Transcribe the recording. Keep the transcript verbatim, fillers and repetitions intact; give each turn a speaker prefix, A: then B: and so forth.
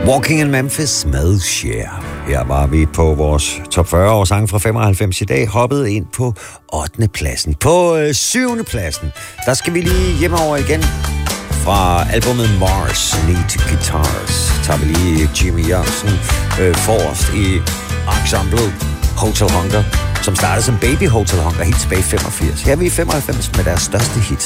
A: Walking in Memphis med Cher. Her var vi på vores top fyrre år sang fra femoghalvfems i dag, hoppet ind på ottende pladsen. På øh, syvende pladsen, der skal vi lige hjemover igen. Fra albumet Mars Need Guitars tager vi lige Jimmy Jørgensen øh, forrest i ensemblet Hotel Hunger, som startede som Baby Hotel Hunger helt tilbage i femogfirs. Her er vi i femoghalvfems med deres største hit.